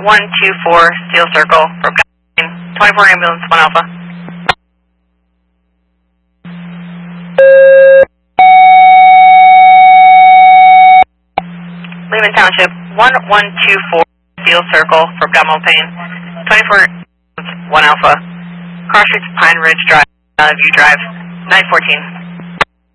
1124 Steel Circle, broke down, 24 ambulance, 1 Alpha. Lehman Township, 1124 Steel Circle for abdominal pain, 24 1 Alpha. Cross Streets Pine Ridge Drive, View Drive, 914.